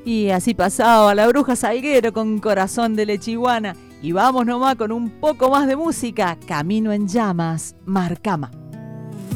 Y así pasaba la Bruja Salguero con Corazón de Lechiguana. Y vamos nomás con un poco más de música. Camino en Llamas, Marcama.